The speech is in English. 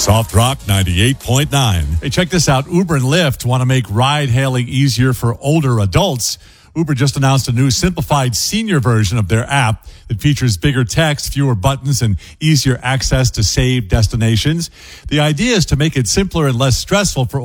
Soft Rock 98.9. Hey, check this out. Uber and Lyft want to make ride-hailing easier for older adults. Uber just announced a new simplified senior version of their app that features bigger text, fewer buttons, and easier access to saved destinations. The idea is to make it simpler and less stressful for